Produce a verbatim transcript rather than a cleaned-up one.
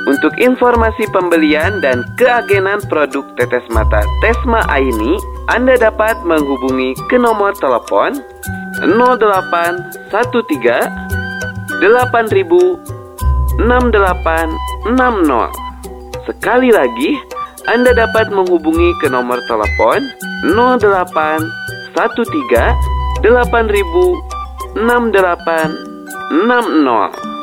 Untuk informasi pembelian dan keagenan produk tetes mata Tesma Aini, Anda dapat menghubungi ke nomor telepon nol delapan satu tiga delapan ribu enam delapan enam nol. Sekali lagi, Anda dapat menghubungi ke nomor telepon nol delapan satu tiga delapan ribu enam delapan enam nol.